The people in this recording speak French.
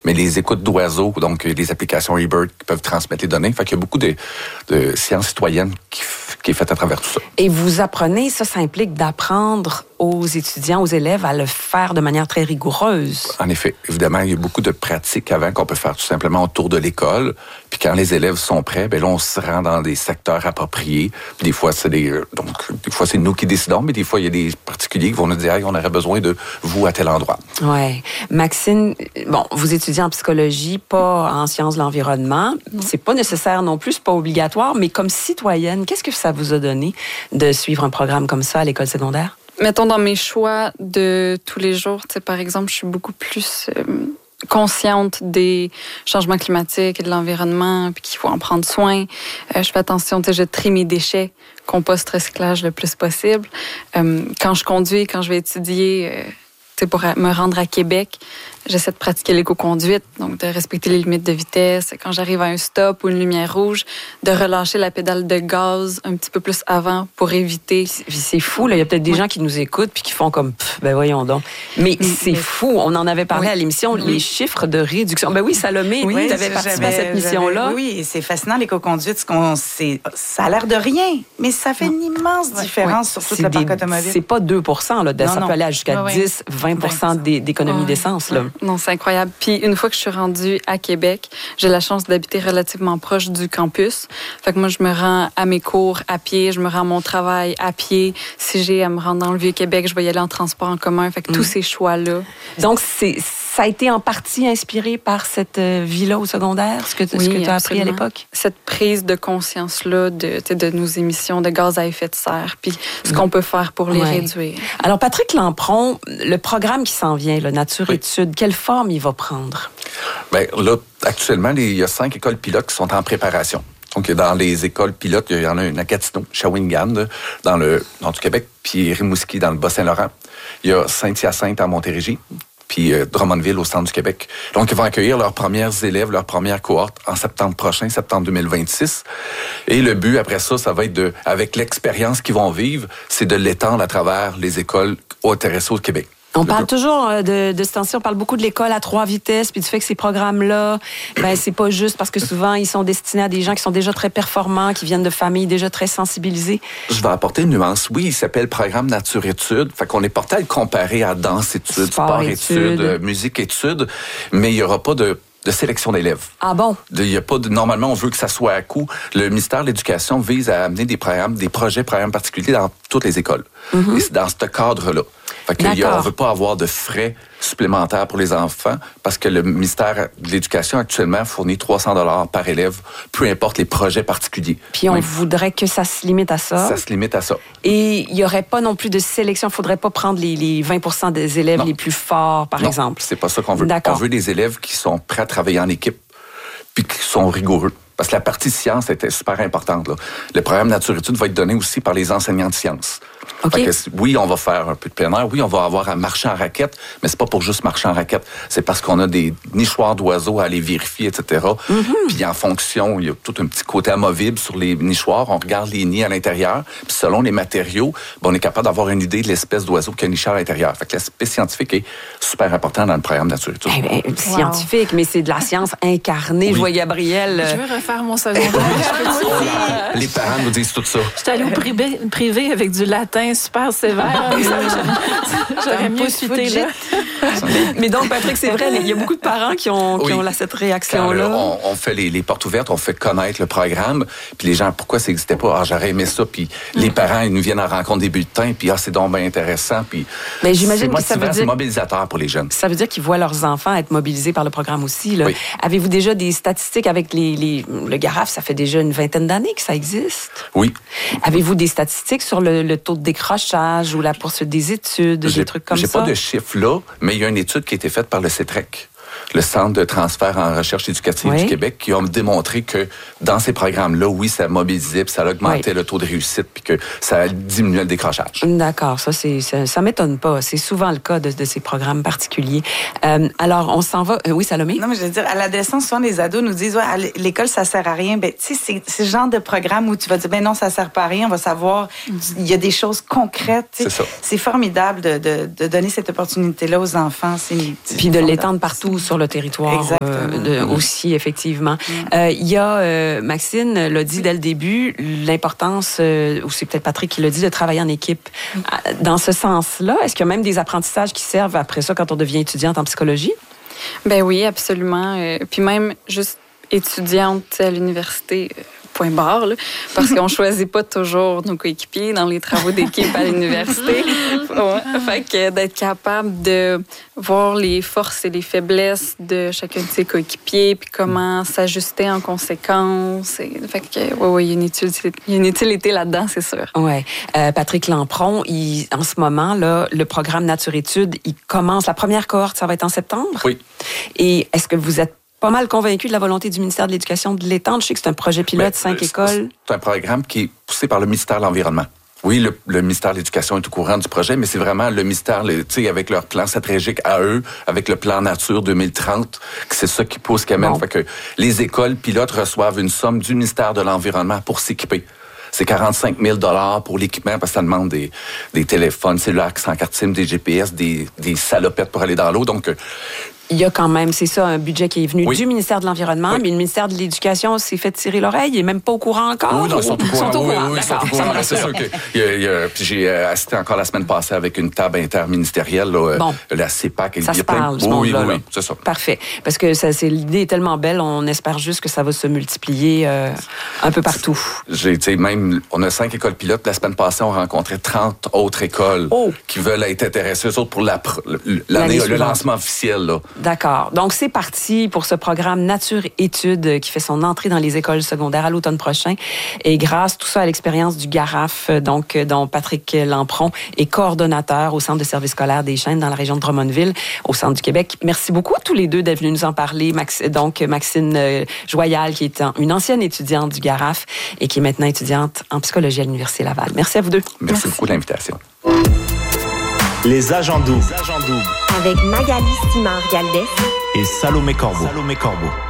mais les écoutes d'oiseaux, donc les applications eBird qui peuvent transmettre les données. Fait qu'il y a beaucoup de sciences citoyennes qui est faite à travers tout ça. Et vous apprenez, ça implique d'apprendre aux étudiants, aux élèves à le faire de manière très rigoureuse. En effet. Évidemment, il y a beaucoup de pratiques avant qu'on peut faire tout simplement autour de l'école. Puis quand les élèves sont prêts, ben là, on se rend dans des secteurs appropriés. Puis des fois, des fois, c'est nous qui décidons, mais des fois, il y a des particuliers qui vont nous dire, hey, on aurait besoin de vous à tel endroit. Ouais. Maxine, bon, vous étudiez en psychologie, pas en sciences de l'environnement. C'est pas nécessaire non plus, c'est pas obligatoire, mais comme citoyenne, qu'est-ce que ça vous a donné de suivre un programme comme ça à l'école secondaire? Mettons dans mes choix de tous les jours, par exemple, je suis beaucoup plus consciente des changements climatiques et de l'environnement, puis qu'il faut en prendre soin. Je fais attention, je trie mes déchets, compost, recyclage le plus possible. Quand je conduis, quand je vais étudier, pour me rendre à Québec, j'essaie de pratiquer l'éco-conduite, donc de respecter les limites de vitesse. Quand j'arrive à un stop ou une lumière rouge, de relâcher la pédale de gaz un petit peu plus avant pour éviter. C'est fou, là. Il y a peut-être des gens qui nous écoutent puis qui font comme, ben voyons donc. Mais c'est fou. On en avait parlé à l'émission, les chiffres de réduction. Ben oui, Salomé, tu avais participé à cette mission-là. Oui, c'est fascinant, l'éco-conduite. Ça a l'air de rien, mais ça fait une immense différence sur toute le parc automobile. C'est pas 2 là. Ça peut aller jusqu'à 10, 20 d'économie d'essence, là. Non, c'est incroyable. Puis une fois que je suis rendue à Québec, j'ai la chance d'habiter relativement proche du campus. Fait que moi, je me rends à mes cours à pied, je me rends à mon travail à pied. Si j'ai à me rendre dans le Vieux-Québec, je vais y aller en transport en commun. Fait que tous ces choix-là. Donc, ça a été en partie inspiré par cette vie-là au secondaire, ce que tu as appris à l'époque? Cette prise de conscience-là de nos émissions de gaz à effet de serre, puis ce qu'on peut faire pour les réduire. Alors, Patrick Lampron, le programme qui s'en vient, le Nature Études, quelle forme il va prendre? Bien, là, actuellement, il y a 5 écoles pilotes qui sont en préparation. Donc, dans les écoles pilotes, il y en a une à Gatineau, Shawinigan, dans le nord du Québec, puis Rimouski, dans le Bas-Saint-Laurent. Il y a Saint-Hyacinthe à Montérégie, puis Drummondville au centre du Québec. Donc, ils vont accueillir leurs premières élèves, leur première cohorte en septembre prochain, septembre 2026. Et le but, après ça, ça va être avec l'expérience qu'ils vont vivre, c'est de l'étendre à travers les écoles intéressées au Québec. On parle toujours de ce temps-ci, on parle beaucoup de l'école à 3 vitesses, puis du fait que ces programmes-là, ben c'est pas juste parce que souvent, ils sont destinés à des gens qui sont déjà très performants, qui viennent de familles déjà très sensibilisées. Je vais apporter une nuance. Oui, il s'appelle Programme Nature Études. Fait qu'on est porté à le comparer à Danse Études, Sport Études, Musique Études, mais il y aura pas de sélection d'élèves. Ah bon? Il y a pas normalement, on veut que ça soit à coup. Le ministère de l'Éducation vise à amener des projets particuliers dans toutes les écoles. Et c'est dans ce cadre-là. Fait que on veut pas avoir de frais supplémentaires pour les enfants parce que le ministère de l'Éducation actuellement fournit 300 $ par élève, peu importe les projets particuliers. Puis on voudrait que ça se limite à ça. Ça se limite à ça. Et il y aurait pas non plus de sélection. Il faudrait pas prendre les 20 des élèves les plus forts, par exemple. C'est pas ça qu'on veut. D'accord. On veut des élèves qui sont prêts à travailler en équipe puis qui sont rigoureux. Parce que la partie science était super importante, là. Le programme Nature Études va être donné aussi par les enseignants de sciences. Okay. Fait que, oui, on va faire un peu de plein air. Oui, on va avoir à marcher en raquette, mais c'est pas pour juste marcher en raquette. C'est parce qu'on a des nichoirs d'oiseaux à aller vérifier, etc. Puis en fonction, il y a tout un petit côté amovible sur les nichoirs. On regarde les nids à l'intérieur. Puis selon les matériaux, on est capable d'avoir une idée de l'espèce d'oiseau qui a niché à l'intérieur. Fait que l'aspect scientifique est super important dans le programme Nature Études. Scientifique, mais c'est de la science incarnée. Oui. Je vois Gabrielle. Je veux refaire mon secondaire. Les parents nous disent tout ça. Je suis allée au privé avec du latin super sévère. J'aurais mieux suité là. Mais donc, Patrick, c'est vrai, il y a beaucoup de parents qui ont cette réaction-là. On fait les portes ouvertes, on fait connaître le programme, puis les gens, pourquoi ça n'existait pas? Ah, j'aurais aimé ça, puis les parents, ils nous viennent à rencontre des bulletins, puis c'est donc bien intéressant, puis mais j'imagine que c'est mobilisateur pour les jeunes. Ça veut dire qu'ils voient leurs enfants être mobilisés par le programme aussi, là. Oui. Avez-vous déjà des statistiques avec le GARAF? Ça fait déjà une 20aine d'années que ça existe. Oui. Avez-vous des statistiques sur le taux de décrochage ou la poursuite des études, des trucs comme ça? J'ai pas de chiffres là, mais il y a une étude qui a été faite par le CETREC, le Centre de transfert en recherche éducative du Québec, qui ont démontré que dans ces programmes-là, oui, ça mobilisait, puis ça augmentait le taux de réussite, puis que ça diminuait le décrochage. D'accord, ça m'étonne pas. C'est souvent le cas de ces programmes particuliers. Alors, on s'en va. Oui, Salomé? Non, mais je veux dire, à l'adolescence, souvent, les ados nous disent, à l'école, ça sert à rien. Ben, tu sais, c'est ce genre de programme où tu vas dire, ben non, ça sert pas à rien. On va savoir, il y a des choses concrètes. C'est ça. C'est formidable de donner cette opportunité-là aux enfants. Puis de l'étendre partout sur le territoire aussi, effectivement. Il y a, Maxine l'a dit dès le début, l'importance, ou c'est peut-être Patrick qui l'a dit, de travailler en équipe. Dans ce sens-là, est-ce qu'il y a même des apprentissages qui servent après ça quand on devient étudiante en psychologie? Ben oui, absolument. Puis même juste étudiante à l'université, point barre, là, parce qu'on choisit pas toujours nos coéquipiers dans les travaux d'équipe à l'université. Fait que d'être capable de voir les forces et les faiblesses de chacun de ses coéquipiers, puis comment s'ajuster en conséquence. Fait que il y a une utilité là-dedans, c'est sûr. Ouais. Patrick Lampron, en ce moment là, le programme Nature-Études, il commence la première cohorte, ça va être en septembre. Oui. Et est-ce que vous êtes pas mal convaincu de la volonté du ministère de l'Éducation de l'étendre? Je sais que c'est un projet pilote, 5 écoles. C'est un programme qui est poussé par le ministère de l'Environnement. Oui, le ministère de l'Éducation est au courant du projet, mais c'est vraiment le ministère, avec leur plan stratégique à eux, avec le plan Nature 2030, que c'est ça qui pousse, qui amène. Fait que les écoles pilotes reçoivent une somme du ministère de l'Environnement pour s'équiper. C'est 45 000 $ pour l'équipement, parce que ça demande des téléphones cellulaires sans carte SIM, des GPS, des salopettes pour aller dans l'eau. Donc, il y a quand même, c'est ça, un budget qui est venu du ministère de l'Environnement, mais le ministère de l'Éducation s'est fait tirer l'oreille. Il n'est même pas au courant encore. Oui, non, ils sont au courant. Oui, ils sont au courant. C'est sûr que puis j'ai assisté encore la semaine passée avec une table interministérielle, la CEPAC. Ça se parle, oui, c'est ça. Parfait. Parce que l'idée est tellement belle, on espère juste que ça va se multiplier un peu partout. On a 5 écoles pilotes. La semaine passée, on rencontrait 30 autres écoles qui veulent être intéressées, eux autres, pour l'année, le lancement officiel, là. D'accord. Donc, c'est parti pour ce programme Nature-Études qui fait son entrée dans les écoles secondaires à l'automne prochain. Et grâce tout ça à l'expérience du GARAF, dont Patrick Lampron est coordonnateur au Centre de services scolaires des Chênes dans la région de Drummondville, au centre du Québec. Merci beaucoup tous les deux d'être venus nous en parler. Maxine Joyal, qui est une ancienne étudiante du GARAF et qui est maintenant étudiante en psychologie à l'Université Laval. Merci à vous deux. Merci beaucoup de l'invitation. Les agents doubles. Avec Magali Simard-Galdès et Salomé Corbeau.